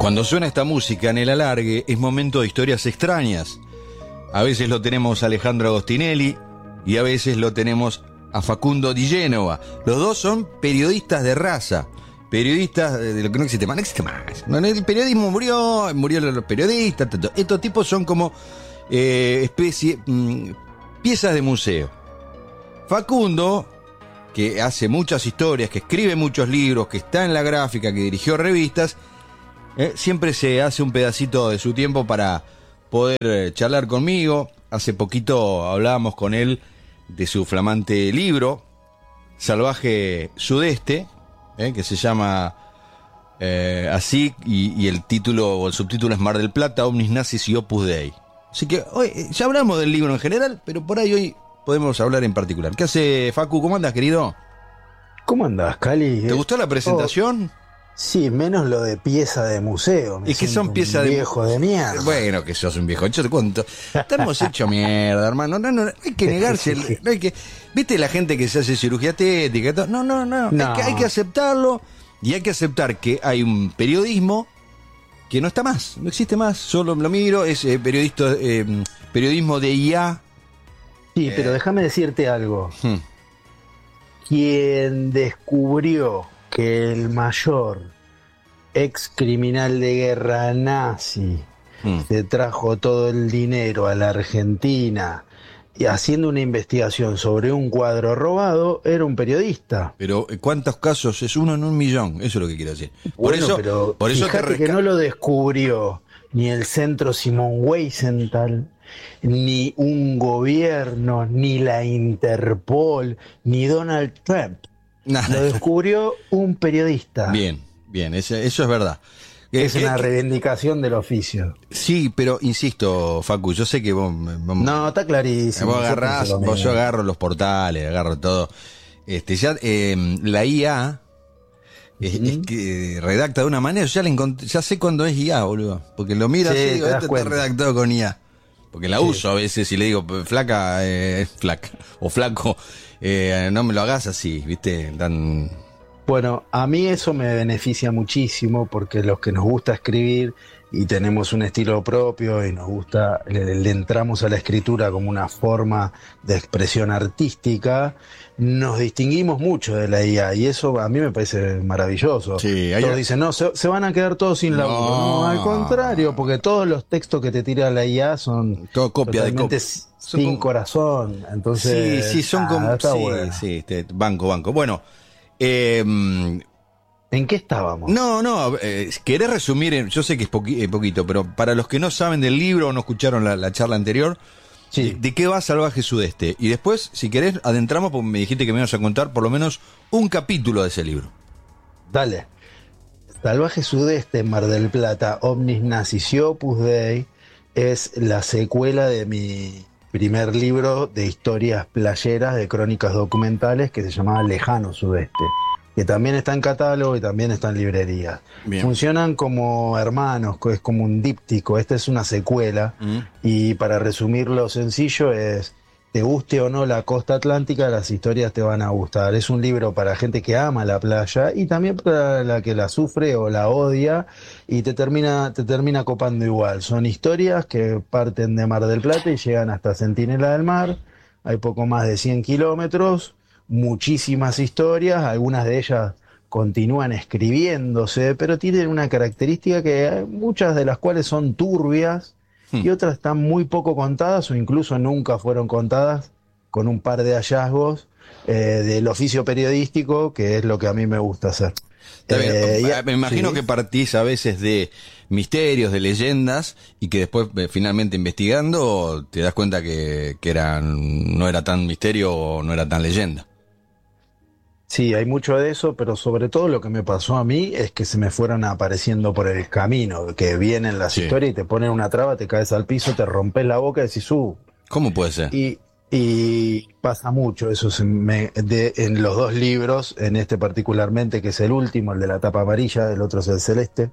Cuando suena esta música en el alargue, es momento de historias extrañas. A veces lo tenemos a Alejandro Agostinelli y a veces lo tenemos a Facundo Di Génova. Los dos son periodistas de raza, periodistas de lo que no existe más. No existe más. No, el periodismo murieron los periodistas. Estos tipos son como piezas de museo. Facundo, que hace muchas historias, que escribe muchos libros, que está en la gráfica, que dirigió revistas, siempre se hace un pedacito de su tiempo para poder charlar conmigo. Hace poquito hablábamos con él de su flamante libro, Salvaje Sudeste, que se llama así, y el título o el subtítulo es Mar del Plata, Omnis Nazis y Opus Dei. Así que hoy ya hablamos del libro en general, pero por ahí hoy podemos hablar en particular. ¿Qué hace, Facu? ¿Cómo andas, querido? ¿Cómo andás, Cali? ¿Te gustó la presentación? Sí, menos lo de pieza de museo. Es que son piezas de viejo de mierda. Bueno, que sos un viejo. Yo te cuento. Estamos hechos mierda, hermano. No hay que negarse. No hay que... ¿Viste la gente que se hace cirugía estética? No. Hay que aceptarlo. Y hay que aceptar que hay un periodismo que no está más. No existe más. Solo lo miro. Es periodismo de IA. Sí, pero déjame decirte algo. Quien descubrió que el mayor ex criminal de guerra nazi se trajo todo el dinero a la Argentina y haciendo una investigación sobre un cuadro robado, era un periodista. Pero ¿cuántos casos? Es uno en 1.000.000. Eso es lo que quiero decir. Pero fíjate que no lo descubrió ni el Centro Simón Wiesenthal, ni un gobierno, ni la Interpol, ni Donald Trump. Lo descubrió un periodista. Bien, eso es verdad. Es una reivindicación del oficio. Sí, pero insisto, Facu, yo sé que vos... No, está clarísimo. Vos agarrás, yo agarro los portales, agarro todo. La IA es que redacta de una manera, ya sé cuándo es IA, boludo. Porque lo miro así y digo, esto está redactado con IA. Porque la uso a veces y le digo, flaca o flaco, no me lo hagas así, ¿viste? Bueno, a mí eso me beneficia muchísimo porque los que nos gusta escribir y tenemos un estilo propio y nos gusta, le entramos a la escritura como una forma de expresión artística, nos distinguimos mucho de la IA y eso a mí me parece maravilloso. Sí, todos dicen, no, se van a quedar todos sin laburo. No, al contrario, porque todos los textos que te tira la IA son todo copia totalmente sin corazón. Entonces, sí, son como... Bueno. Banco. Bueno, ¿en qué estábamos? No, querés resumir, yo sé que es poquito, pero para los que no saben del libro o no escucharon la charla anterior, sí. ¿De qué va Salvaje Sudeste? Y después, si querés, adentramos, porque me dijiste que me ibas a contar por lo menos un capítulo de ese libro. Dale. Salvaje Sudeste, Mar del Plata, Omnis Nazis y Opus Dei es la secuela de mi primer libro de historias playeras, de crónicas documentales, que se llamaba Lejano Sudeste, que también está en catálogo y también está en librerías. Bien. Funcionan como hermanos, es como un díptico. Esta es una secuela y para resumirlo sencillo es, te guste o no la costa atlántica, las historias te van a gustar. Es un libro para gente que ama la playa y también para la que la sufre o la odia y te termina copando igual. Son historias que parten de Mar del Plata y llegan hasta Centinela del Mar. Hay poco más de 100 kilómetros. Muchísimas historias, algunas de ellas continúan escribiéndose, pero tienen una característica que muchas de las cuales son turbias y otras están muy poco contadas o incluso nunca fueron contadas, con un par de hallazgos del oficio periodístico, que es lo que a mí me gusta hacer. Me imagino que partís a veces de misterios, de leyendas, y que después finalmente investigando te das cuenta que no era tan misterio o no era tan leyenda. Sí, hay mucho de eso, pero sobre todo lo que me pasó a mí es que se me fueron apareciendo por el camino, que vienen las historias y te ponen una traba, te caes al piso, te rompes la boca y decís, ¿cómo puede ser? Y pasa mucho eso en los dos libros, en este particularmente, que es el último, el de la tapa amarilla, el otro es el celeste.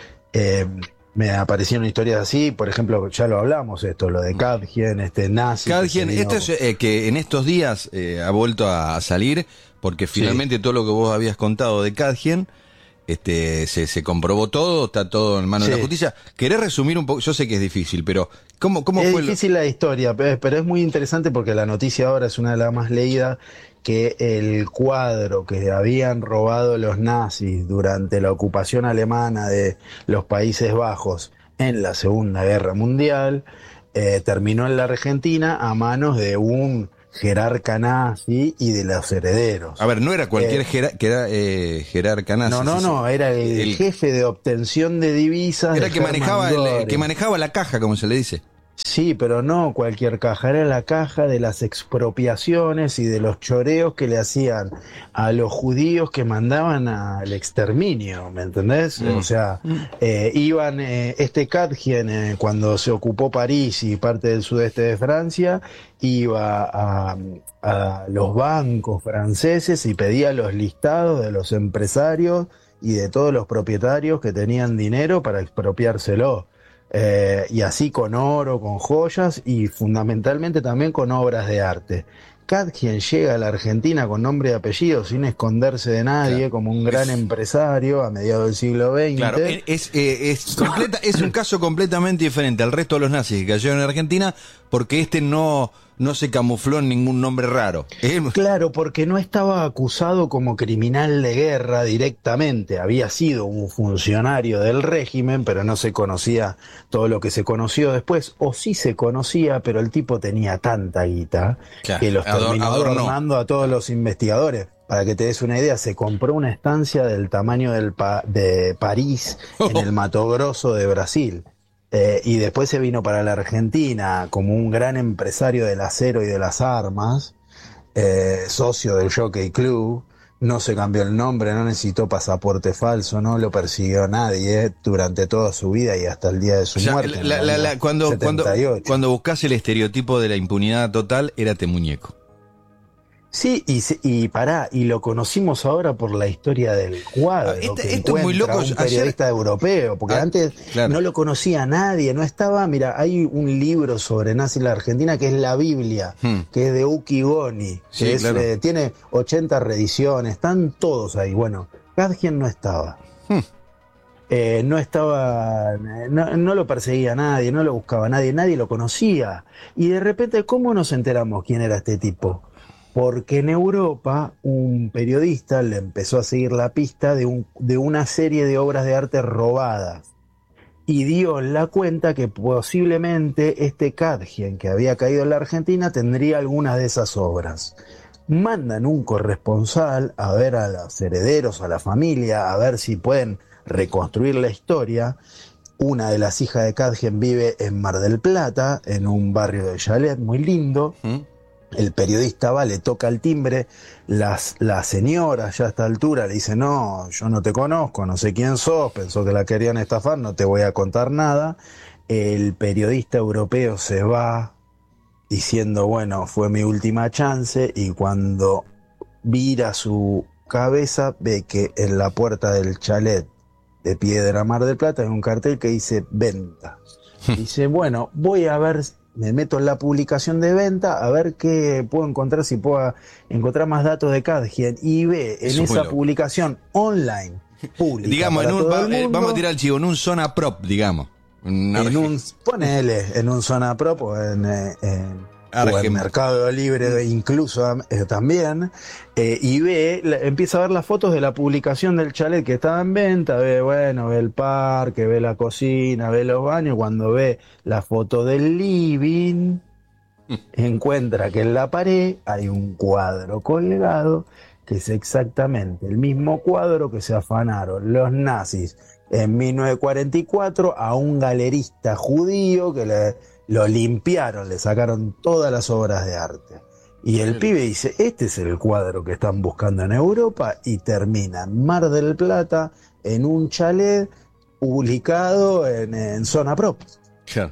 Me aparecieron historias así, por ejemplo, ya lo hablamos esto, lo de Kadhien, nazi. Kadhien, esto es que en estos días ha vuelto a salir, porque finalmente todo lo que vos habías contado de Kadhien se comprobó todo, está todo en manos de la justicia. ¿Querés resumir un poco? Yo sé que es difícil, pero ¿cómo fue? Es difícil la historia, pero es muy interesante porque la noticia ahora es una de las más leídas, que el cuadro que habían robado los nazis durante la ocupación alemana de los Países Bajos en la Segunda Guerra Mundial terminó en la Argentina a manos de un jerarca nazi y de los herederos. A ver, no era cualquier jerarca nazi. No, era el jefe de obtención de divisas. Era el que manejaba la caja, como se le dice. Sí, pero no cualquier caja, era la caja de las expropiaciones y de los choreos que le hacían a los judíos que mandaban al exterminio, ¿me entendés? O sea, iban, Kadgien, cuando se ocupó París y parte del sudeste de Francia, iba a los bancos franceses y pedía los listados de los empresarios y de todos los propietarios que tenían dinero para expropiárselo. Y así con oro, con joyas y fundamentalmente también con obras de arte. Kadgien llega a la Argentina con nombre y apellido, sin esconderse de nadie, como un gran empresario a mediados del siglo XX. Claro, es un caso completamente diferente al resto de los nazis que cayeron en Argentina, porque no se camufló en ningún nombre raro. Claro, porque no estaba acusado como criminal de guerra directamente. Había sido un funcionario del régimen, pero no se conocía todo lo que se conoció después. O sí se conocía, pero el tipo tenía tanta guita que los terminó adornando a todos los investigadores. Para que te des una idea, se compró una estancia del tamaño de París en el Mato Grosso de Brasil. Y después se vino para la Argentina como un gran empresario del acero y de las armas, socio del Jockey Club. No se cambió el nombre, no necesitó pasaporte falso, no lo persiguió nadie durante toda su vida y hasta el día de su muerte. Cuando buscas el estereotipo de la impunidad total, era Muñeco. Sí, y lo conocimos ahora por la historia del cuadro que esto es muy loco. Un periodista europeo, porque antes no lo conocía nadie, no estaba. Mira, hay un libro sobre nazi en la Argentina que es la Biblia, que es de Uki Goni, que tiene 80 reediciones, están todos ahí. Bueno, Kadgien no estaba. No lo perseguía nadie, no lo buscaba nadie lo conocía. Y de repente, ¿cómo nos enteramos quién era este tipo? Porque en Europa un periodista le empezó a seguir la pista de una serie de obras de arte robadas y dio en la cuenta que posiblemente este Kadgien, que había caído en la Argentina, tendría algunas de esas obras. Mandan un corresponsal a ver a los herederos, a la familia, a ver si pueden reconstruir la historia. Una de las hijas de Kadgien vive en Mar del Plata, en un barrio de chalet muy lindo. El periodista va, le toca el timbre, la señora ya a esta altura le dice: no, yo no te conozco, no sé quién sos, pensó que la querían estafar, no te voy a contar nada. El periodista europeo se va diciendo: bueno, fue mi última chance, y cuando vira su cabeza ve que en la puerta del chalet de Piedra Mar del Plata hay un cartel que dice venta. Dice: bueno, voy a ver, me meto en la publicación de venta a ver qué puedo encontrar, si puedo encontrar más datos de Kadgien, y ve en esa publicación online pública, digamos, vamos a tirar el chivo, en un zona prop, digamos. Ponele en un zona prop o en Mercado Libre incluso también, y empieza a ver las fotos de la publicación del chalet que estaba en venta, ve el parque, ve la cocina, ve los baños. Cuando ve la foto del living, encuentra que en la pared hay un cuadro colgado que es exactamente el mismo cuadro que se afanaron los nazis en 1944 a un galerista judío que lo limpiaron, le sacaron todas las obras de arte. Y el pibe dice: este es el cuadro que están buscando en Europa, y termina en Mar del Plata, en un chalet publicado en Zona Prop. Claro.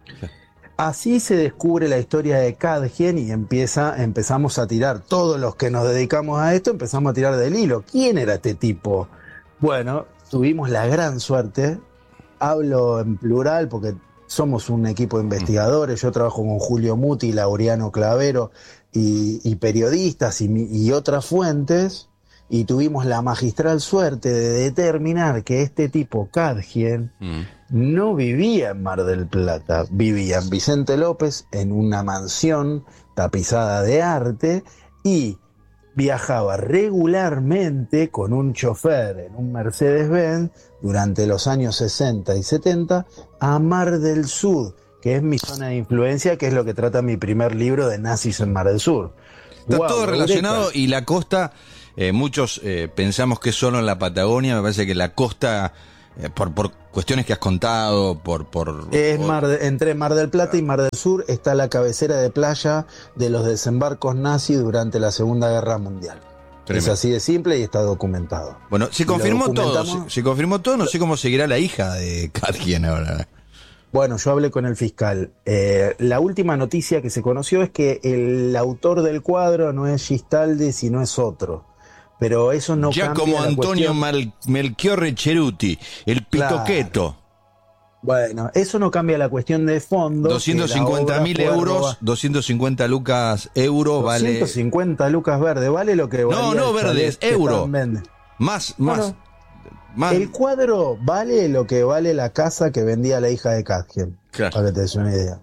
Así se descubre la historia de Kadgien y empezamos a tirar, todos los que nos dedicamos a esto, empezamos a tirar del hilo. ¿Quién era este tipo? Bueno, tuvimos la gran suerte, hablo en plural porque somos un equipo de investigadores, yo trabajo con Julio Muti, Laureano Clavero y periodistas y otras fuentes, y tuvimos la magistral suerte de determinar que este tipo, Kadgien, no vivía en Mar del Plata, vivía en Vicente López en una mansión tapizada de arte y viajaba regularmente con un chofer en un Mercedes-Benz durante los años 60 y 70 a Mar del Sur, que es mi zona de influencia, que es lo que trata mi primer libro de nazis en Mar del Sur. Está Wow, todo relacionado. Eureka. Y la costa, muchos pensamos que es solo en la Patagonia. Me parece que la costa, por cuestiones que has contado, Entre Mar del Plata y Mar del Sur está la cabecera de playa de los desembarcos nazis durante la Segunda Guerra Mundial. Tremendo. Es así de simple y está documentado. Bueno, se Y lo confirmó todo. documentamos. Se confirmó todo. No sé cómo seguirá la hija de Kadgien ahora. Bueno, yo hablé con el fiscal. La última noticia que se conoció es que el autor del cuadro no es Gistaldi, sino es otro. Pero eso no cambia Giacomo la Antonio cuestión. Melchiorre Ceruti, el pitoqueto. Bueno, eso no cambia la cuestión de fondo. 250.000 euros, 250 lucas euro, vale. 250 lucas verde, vale lo que vale. No, verdes, euro. Más. Más. El cuadro vale lo que vale la casa que vendía la hija de Kadgien. Claro. Para que te des una idea.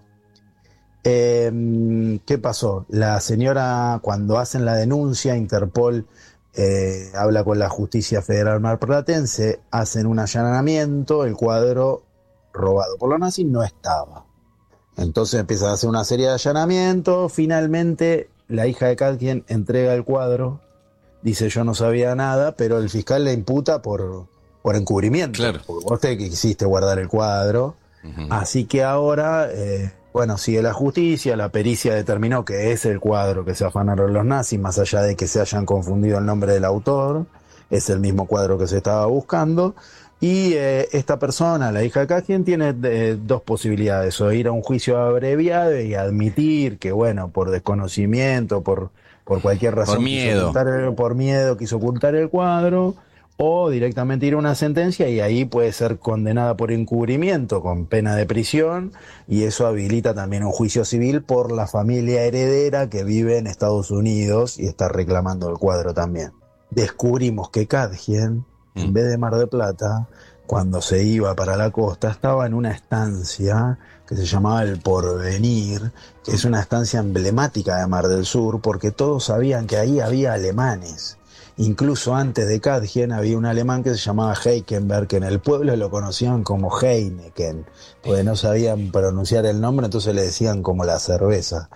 ¿Qué pasó? La señora, cuando hacen la denuncia, Interpol habla con la Justicia Federal Marplatense, hacen un allanamiento, el cuadro robado por los nazis no estaba. Entonces empiezan a hacer una serie de allanamientos, finalmente la hija de Kadgien entrega el cuadro, dice yo no sabía nada, pero el fiscal le imputa por encubrimiento. Claro. Porque vos te quisiste guardar el cuadro. Así que ahora, sigue la justicia, la pericia determinó que es el cuadro que se afanaron los nazis, más allá de que se hayan confundido el nombre del autor, es el mismo cuadro que se estaba buscando. Y esta persona, la hija de Kadgien, tiene dos posibilidades: o ir a un juicio abreviado y admitir que, bueno, por desconocimiento, por cualquier razón, por miedo quiso ocultar el cuadro, o directamente ir a una sentencia y ahí puede ser condenada por encubrimiento con pena de prisión, y eso habilita también un juicio civil por la familia heredera que vive en Estados Unidos y está reclamando el cuadro también. Descubrimos que Kadgien, en vez de Mar del Plata, cuando se iba para la costa, estaba en una estancia que se llamaba El Porvenir, que es una estancia emblemática de Mar del Sur, porque todos sabían que ahí había alemanes. Incluso antes de Kadgien había un alemán que se llamaba Heikenberg, que en el pueblo lo conocían como Heineken, porque no sabían pronunciar el nombre, entonces le decían como la cerveza.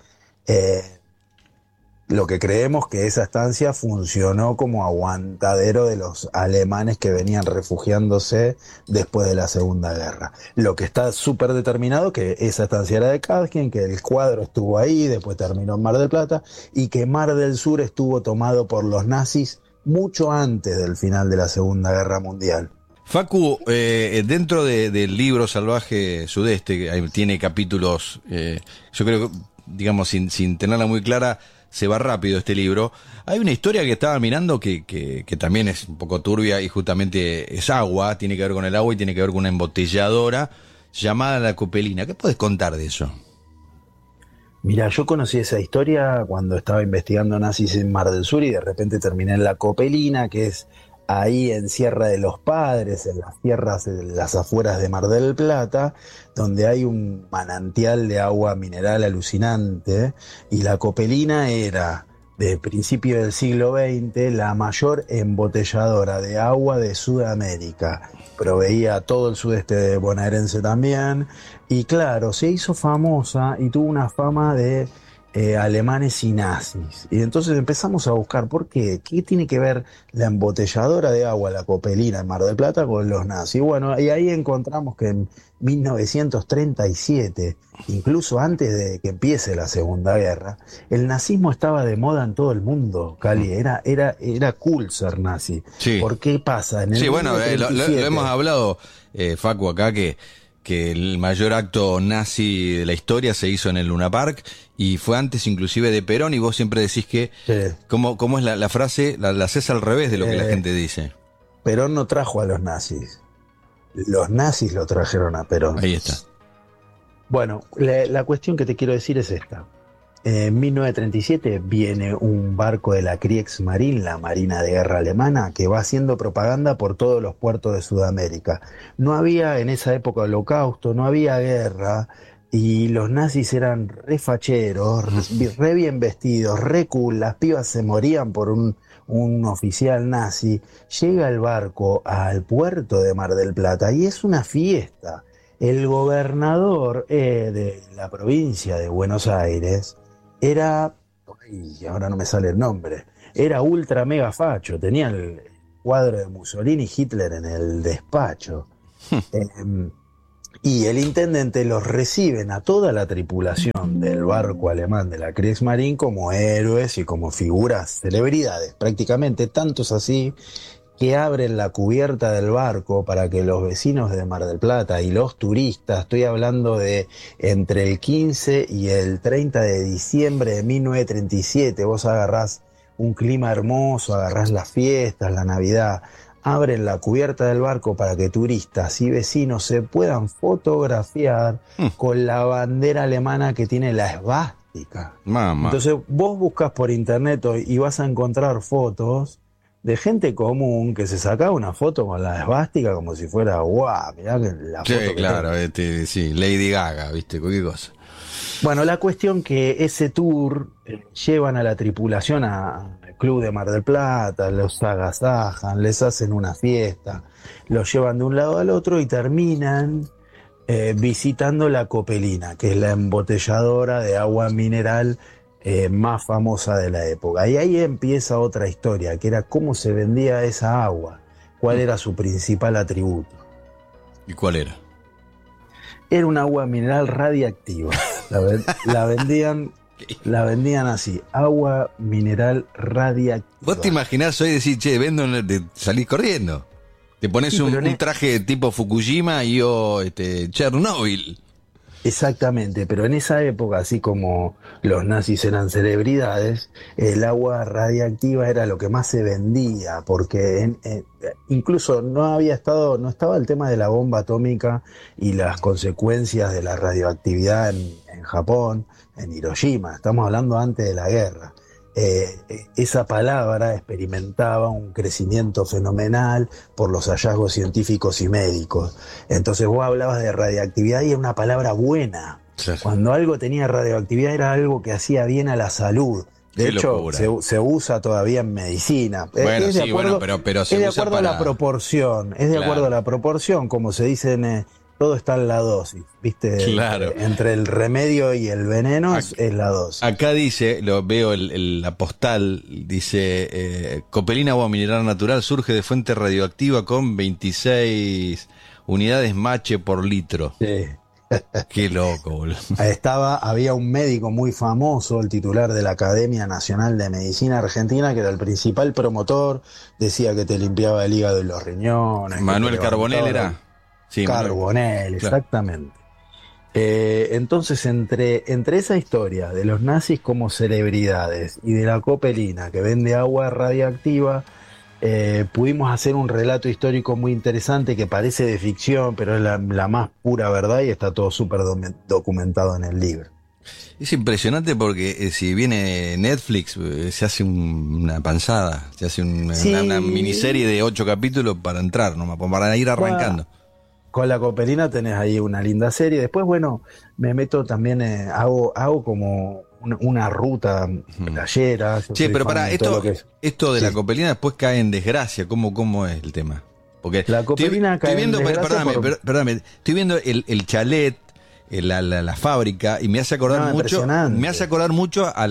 Lo que creemos que esa estancia funcionó como aguantadero de los alemanes que venían refugiándose después de la Segunda Guerra. Lo que está súper determinado que esa estancia era de Kadgien, que el cuadro estuvo ahí, después terminó en Mar del Plata, y que Mar del Sur estuvo tomado por los nazis mucho antes del final de la Segunda Guerra Mundial. Facu, dentro del libro Salvaje Sudeste, que tiene capítulos, yo creo que, digamos, sin tenerla muy clara, se va rápido este libro. Hay una historia que estaba mirando que también es un poco turbia y justamente es agua, tiene que ver con el agua y tiene que ver con una embotelladora llamada La Copelina. ¿Qué puedes contar de eso? Mira, yo conocí esa historia cuando estaba investigando nazis en Mar del Sur y de repente terminé en La Copelina, que es ahí en Sierra de los Padres, en las tierras, en las afueras de Mar del Plata, donde hay un manantial de agua mineral alucinante, y La Copelina era, de principio del siglo XX, la mayor embotelladora de agua de Sudamérica. Proveía a todo el sudeste bonaerense también, y claro, se hizo famosa y tuvo una fama de alemanes y nazis. Y entonces empezamos a buscar por qué tiene que ver la embotelladora de agua, La Copelina en Mar del Plata, con los nazis. Bueno, y ahí encontramos que en 1937, incluso antes de que empiece la Segunda Guerra, el nazismo estaba de moda en todo el mundo, Cali. Era cool ser nazi. Sí. ¿Por qué pasa? En el Bueno, lo 37, hemos hablado, Facu, acá, que el mayor acto nazi de la historia se hizo en el Luna Park y fue antes inclusive de Perón, y vos siempre decís que, sí. ¿cómo es la frase? La haces al revés de lo que la gente dice. Perón no trajo a los nazis. Los nazis lo trajeron a Perón. Ahí está. Bueno, la cuestión que te quiero decir es esta. En 1937 viene un barco de la Kriegsmarine, la Marina de Guerra Alemana, que va haciendo propaganda por todos los puertos de Sudamérica. No había en esa época holocausto, no había guerra, y los nazis eran re facheros, re bien vestidos, re cool, las pibas se morían por un oficial nazi. Llega el barco al puerto de Mar del Plata y es una fiesta. El gobernador de la provincia de Buenos Aires era, ay, ahora no me sale el nombre, era ultra mega facho, tenía el cuadro de Mussolini y Hitler en el despacho. Y el intendente los reciben a toda la tripulación del barco alemán de la Kriegsmarine como héroes y como figuras, celebridades, prácticamente tantos así que abren la cubierta del barco para que los vecinos de Mar del Plata y los turistas, estoy hablando de entre el 15 y el 30 de diciembre de 1937, vos agarrás un clima hermoso, agarrás las fiestas, la Navidad, abren la cubierta del barco para que turistas y vecinos se puedan fotografiar con la bandera alemana que tiene la esvástica. Mamá. Entonces vos buscas por internet y vas a encontrar fotos de gente común que se sacaba una foto con la esvástica como si fuera, guau, mirá que la foto Sí, que claro, tengo. sí, Lady Gaga, ¿viste? Cualquier cosa. Bueno, la cuestión que ese tour llevan a la tripulación al club de Mar del Plata, los agasajan, les hacen una fiesta, los llevan de un lado al otro y terminan visitando la Copelina, que es la embotelladora de agua mineral más famosa de la época. Y ahí empieza otra historia, que era cómo se vendía esa agua, cuál era su principal atributo. ¿Y cuál era? Era un agua mineral radiactiva. La vendían así, agua mineral radiactiva. ¿Vos te imaginás hoy decir, che, vendo, de salir corriendo? Te pones Sí, un traje tipo Fukushima y yo, Chernobyl. Exactamente, pero en esa época, así como los nazis eran celebridades, el agua radiactiva era lo que más se vendía, porque incluso no estaba el tema de la bomba atómica y las consecuencias de la radioactividad en Japón, en Hiroshima, estamos hablando antes de la guerra. Esa palabra experimentaba un crecimiento fenomenal por los hallazgos científicos y médicos. Entonces vos hablabas de radiactividad y era una palabra buena. Claro. Cuando algo tenía radioactividad era algo que hacía bien a la salud. De hecho, se usa todavía en medicina. Bueno, es de sí, acuerdo, pero se es de usa acuerdo para... a la proporción. Es de acuerdo a la proporción, como se dice todo está en la dosis, ¿viste? Claro. Entre el remedio y el veneno es la dosis. Acá dice, lo veo la postal, dice, Copelina agua mineral natural surge de fuente radioactiva con 26 unidades Mache por litro. Sí. Qué loco, boludo. Había un médico muy famoso, el titular de la Academia Nacional de Medicina Argentina, que era el principal promotor, decía que te limpiaba el hígado y los riñones. Manuel Carbonell era. Sí, Carbonell, exactamente. Entonces, entre esa historia de los nazis como celebridades y de la Copelina que vende agua radiactiva, pudimos hacer un relato histórico muy interesante que parece de ficción, pero es la más pura verdad y está todo súper documentado en el libro. Es impresionante porque si viene Netflix se hace una panzada, se hace una miniserie de 8 capítulos para entrar, nomás, para ir arrancando. Con la Copelina tenés ahí una linda serie. Después, bueno, me meto también, hago como una ruta playera. Sí, pero para esto de la Copelina después cae en desgracia. ¿Cómo es el tema? Porque la Copelina estoy viendo, perdóname, estoy viendo el chalet, la fábrica, y me hace acordar mucho a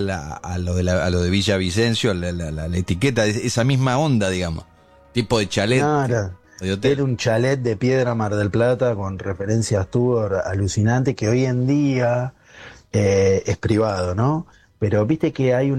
lo de Villavicencio, a la etiqueta, esa misma onda, digamos, tipo de chalet. Claro. Era un chalet de piedra Mar del Plata con referencias Tudor alucinantes que hoy en día es privado, ¿no? Pero viste que hay